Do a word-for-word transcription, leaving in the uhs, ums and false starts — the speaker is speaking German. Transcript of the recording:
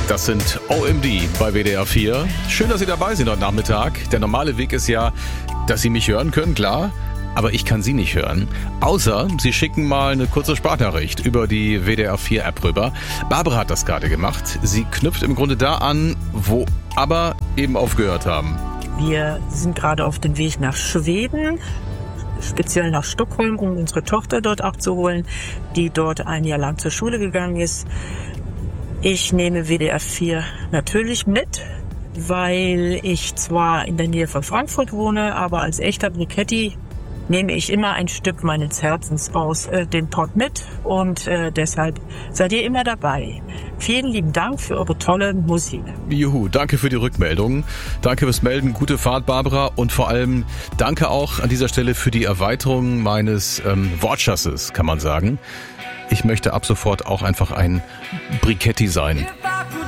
Das sind O M D bei W D R vier. Schön, dass Sie dabei sind heute Nachmittag. Der normale Weg ist ja, dass Sie mich hören können, klar. Aber ich kann Sie nicht hören. Außer Sie schicken mal eine kurze Sprachnachricht über die W D R vier App rüber. Barbara hat das gerade gemacht. Sie knüpft im Grunde da an, wo aber eben aufgehört haben. Wir sind gerade auf dem Weg nach Schweden, speziell nach Stockholm, um unsere Tochter dort abzuholen, die dort ein Jahr lang zur Schule gegangen ist. Ich nehme W D R vier natürlich mit, weil ich zwar in der Nähe von Frankfurt wohne, aber als echter Briketti nehme ich immer ein Stück meines Herzens aus äh, dem Pott mit und äh, deshalb seid ihr immer dabei. Vielen lieben Dank für eure tolle Musik. Juhu, danke für die Rückmeldung. Danke fürs Melden. Gute Fahrt, Barbara. Und vor allem danke auch an dieser Stelle für die Erweiterung meines ähm, Wortschatzes, kann man sagen. Ich möchte ab sofort auch einfach ein Briketti sein.